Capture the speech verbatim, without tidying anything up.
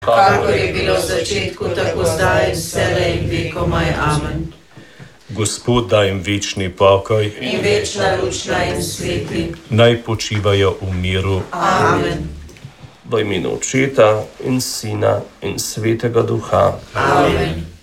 kakor je bilo v začetku, tako zdaj in vselej in vekomaj. Amen. Gospod, daj jim večni pokoj In večna lučna in sveti. naj počivajo v miru. Amen. V imenu Očeta in Sina in Svetega Duha. Amen.